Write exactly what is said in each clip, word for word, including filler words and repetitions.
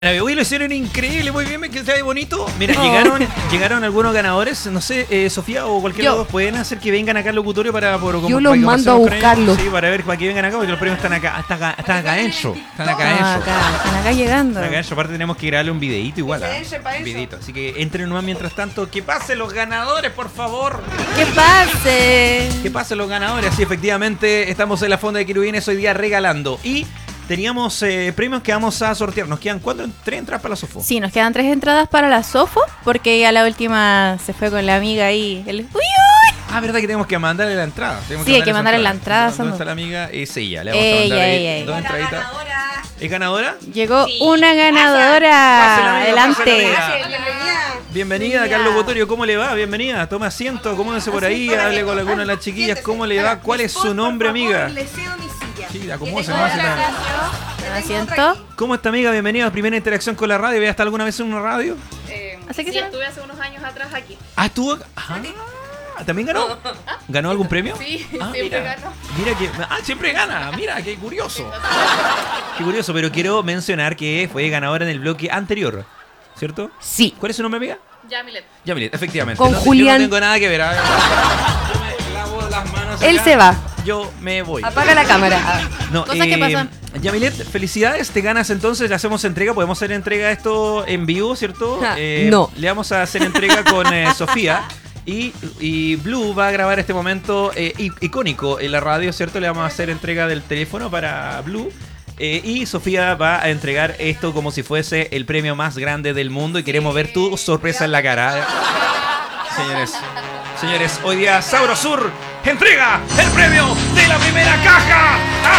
Hoy lo hicieron increíble, muy bien, que está bonito. Mira, no. llegaron llegaron algunos ganadores, no sé, eh, Sofía o cualquiera de los dos, pueden hacer que vengan acá al locutorio para... Por, Yo los mando a buscarlos. Sí, para ver, para que vengan acá, porque los premios están acá, están acá, están acá dentro. Están acá Ah, dentro. acá, están acá llegando. Están acá dentro, aparte tenemos que grabarle un videíto igual. ¿eh? Un videíto, así que entren nomás mientras tanto. Que pasen los ganadores, por favor. ¡Que pase! Que pasen los ganadores, sí, efectivamente, estamos en la Fonda de Querubines hoy día regalando. Y... teníamos eh, premios que vamos a sortear. Nos quedan cuatro, tres entradas para la Sofo. Sí, nos quedan tres entradas para la Sofo, porque ella la última se fue con la amiga ahí. El... ¡Uy, uy! Ah, verdad que tenemos que mandarle la entrada. Tenemos sí, que hay que mandarle la entrada. ¿Dónde, ¿Dónde está la amiga? Es ella. Le vamos ey, a mandar ey, ahí ey. dos entraditas. ¿Es ganadora? Llegó sí. una ganadora. Pásala, amiga, Adelante. pásala, amiga. Bienvenida. Bienvenida acá al locutorio. ¿Cómo le va? Bienvenida. Toma asiento. Acomódese por ahí. Hable con alguna de las chiquillas. ¿Cómo le va? ¿Cuál es su nombre, amiga? Le cedo mi silla. Sí, acomódese. Hola, nomás. Asiento. ¿Cómo está, amiga? Bienvenida a primera interacción con la radio. ¿Había estado alguna vez en una radio? Eh, Así que sí, se- estuve hace unos años atrás aquí. Ah, estuvo. Ah, ¿también ganó? ¿Ganó algún premio? Sí, Ah, siempre mira. gano. Mira que. Ah, siempre gana. Mira, qué curioso. Qué curioso, pero quiero mencionar que fue ganadora en el bloque anterior. ¿Cierto? Sí. ¿Cuál es su nombre, amiga? Yamilet. Yamilet, efectivamente. Con No, Julián. Yo no tengo nada que ver. A ver, yo me lavo las manos Él acá. se va. Yo me voy. Apaga la cámara. No, Cosas que pasan. Yamilet, felicidades, te ganas entonces, le hacemos entrega, podemos hacer entrega de esto en vivo, ¿cierto? Ja, Eh, no. Le vamos a hacer entrega con eh, Sofía y, y Blue va a grabar este momento eh, i- icónico en la radio, ¿cierto? Le vamos a hacer entrega del teléfono para Blue. Eh, y Sofía va a entregar esto como si fuese el premio más grande del mundo y queremos ver tu sorpresa en la cara. Señores, señores, hoy día Sabrosur entrega el premio de la primera caja.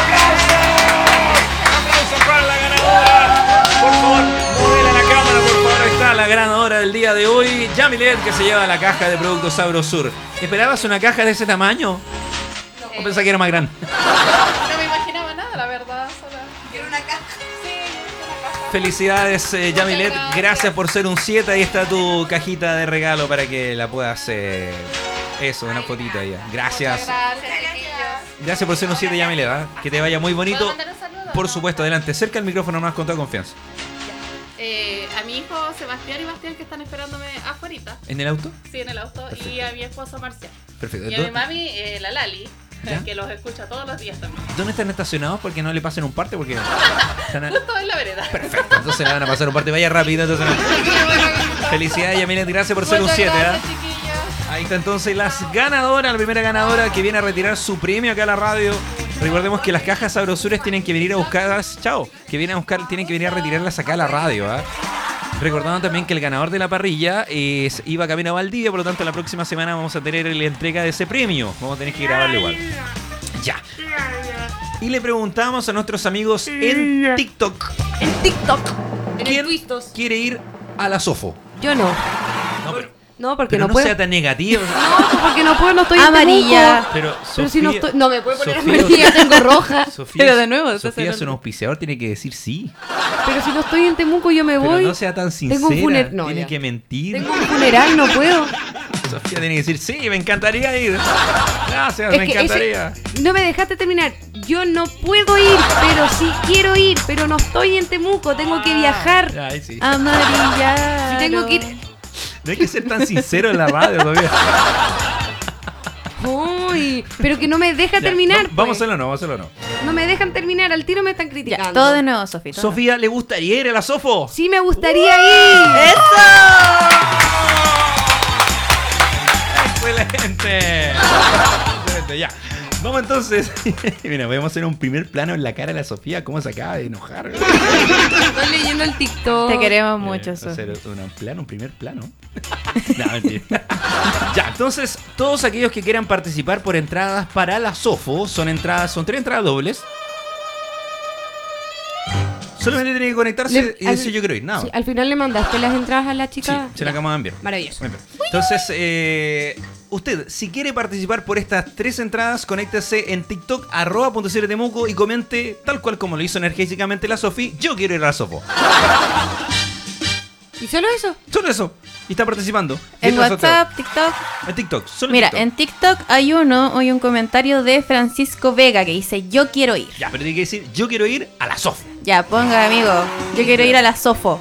¡Aplausos! ¡Aplausos para la ganadora! Por favor, modela la cámara, por favor. Ahí está la ganadora del día de hoy, Yamilet, que se lleva la caja de productos Sabrosur. ¿Esperabas una caja de ese tamaño? ¿O pensás que era más grande? No me imaginaba nada, la verdad. Solo... Quiero una caja. Sí, una caja. Felicidades, eh, Yamilet. Muchas Gracias gracias. por ser un siete. Ahí está tu cajita de regalo para que la puedas... eh, eso, una fotito ahí. Gracias. Muchas gracias, chiquillos. Gracias por ser un siete, Yamilet. ¿eh? Que te vaya muy ¿Puedo bonito. mandar un saludo? Por supuesto, adelante. Cerca el micrófono más con toda confianza. Eh, a mi hijo Sebastián y Bastián que están esperándome afuera, ¿En el auto? sí, en el auto, y Perfecto. a mi esposo Marcial. Perfecto. Y a mi mami, eh, la Lali, ¿Ya? que los escucha todos los días también. ¿Dónde están estacionados? Porque no le pasen un parte. Porque están a- Justo en la vereda. Perfecto. Entonces le van a pasar un parte. Vaya rápido. Entonces no. Felicidades, Yamilet. Gracias por ser un Muchas siete. gracias, chiquillos. Ahí está entonces las ganadoras, la primera ganadora que viene a retirar su premio acá a la radio. Recordemos que las cajas sabrosures tienen que venir a buscarlas, chao, que vienen a buscar, tienen que venir a retirarlas acá a la radio, ¿ah? Recordando también que el ganador de la parrilla es Iba Camino a Valdivia, por lo tanto la próxima semana vamos a tener la entrega de ese premio. Vamos a tener que grabarlo igual. Ya. Y le preguntamos a nuestros amigos en TikTok, En TikTok. ¿quién quiere ir a la Sofo? Yo no. No, pero, No, porque pero no, no puedo. sea tan negativo. No, porque no puedo, no estoy Amarilla. en Temuco. Pero, Pero si no Sofía- estoy. No me puede poner Sofía- amarilla, tengo roja. Sofía, Pero de nuevo, estás Sofía es un hablando. auspiciador, tiene que decir sí. Pero si no estoy en Temuco, yo me Pero voy. no sea tan sincera. Tengo un funer- no, tiene ya. que mentir. Tengo un funeral, no puedo. Sofía tiene que decir sí, me encantaría ir. Gracias, Es me que encantaría. ese- no me dejaste terminar. Yo no puedo ir, pero sí quiero ir. Pero no estoy en Temuco, tengo que viajar. Ay, sí. Amarilla. Si tengo que ir. No hay que ser tan sincero en la radio todavía. Uy, pero que no me deja Ya, terminar. va- Vamos a pues. hacerlo no, vamos a hacerlo no. No me dejan terminar, al tiro me están criticando. Ya, todo de nuevo, Sofía. todo de Sofía, ¿le gustaría ir a la Sofo? Sí me gustaría ir. ¡Excelente! Excelente, ya. Vamos entonces. Mira, podemos hacer un primer plano en la cara de la Sofía, cómo se acaba de enojar. Estoy leyendo el TikTok. nuevo. Te queremos mucho, Eh, Sofía. hacer un plano, un primer plano. No, mentira. Ya, entonces, todos aquellos que quieran participar por entradas para la Sofo, son entradas, son tres entradas dobles. Solamente tienen que conectarse Le- y al- decir yo quiero ir, nada. Sí, al final le mandaste las entradas a la Sí, chica. se la acabamos de enviar. Maravilloso. Muy bien. Entonces, eh, usted, si quiere participar por estas tres entradas, conéctese en TikTok, arroba punto cero Temuco y comente, tal cual como lo hizo energéticamente la Sofi, yo quiero ir a la Sofo. ¿Y solo eso? Solo eso. Y está participando. Y En entra al WhatsApp, TikTok. sorteo. En TikTok. Solo Mira, TikTok. en TikTok hay uno, hay un comentario de Francisco Vega que dice, yo quiero ir. Ya, pero tiene que decir, yo quiero ir a la Sof. Ya, ponga, amigo, yo quiero ir a la Sofo.